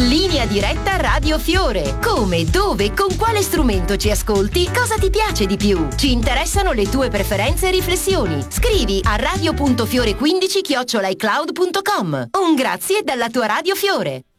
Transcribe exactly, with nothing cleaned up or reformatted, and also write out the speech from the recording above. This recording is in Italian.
Linea diretta Radio Fiore. Come, dove, con quale strumento ci ascolti? Cosa ti piace di più? Ci interessano le tue preferenze e riflessioni. Scrivi a radio punto fiore quindici chiocciola i cloud punto com. Un grazie dalla tua Radio Fiore.